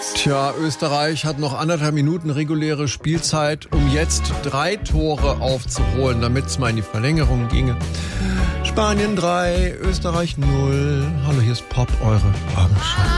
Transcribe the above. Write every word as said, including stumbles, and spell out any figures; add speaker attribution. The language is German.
Speaker 1: Tja, Österreich hat noch anderthalb Minuten reguläre Spielzeit, um jetzt drei Tore aufzuholen, damit es mal in die Verlängerung ginge. Spanien drei, Österreich null. Hallo, hier ist Pop, eure Abendschau.